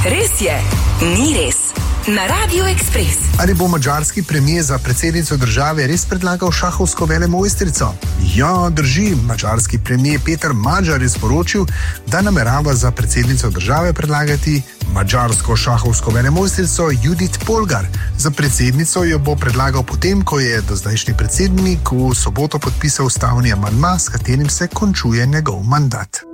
Res je, ni res. Na Radio Ekspres. Ali bo madžarski premijer za predsednico države res predlagal šahovsko velemojstrico? Ja, drži. Madžarski premijer Peter Magyar je sporočil, da namerava za predsednico države predlagati madžarsko šahovsko velemojstrico Judith Polgar. Za predsednico jo bo predlagal potem, ko je dozdajšnji predsednik v soboto podpisal ustavni amandma, s katerim se končuje njegov mandat.